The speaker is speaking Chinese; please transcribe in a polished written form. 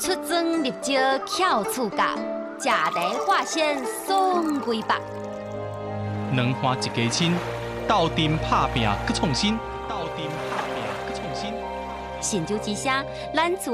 出征入招巧处教，食茶化仙送归北。 两花一家亲，斗阵拍拼去创新，斗阵拍拼去创新。 神州之声，咱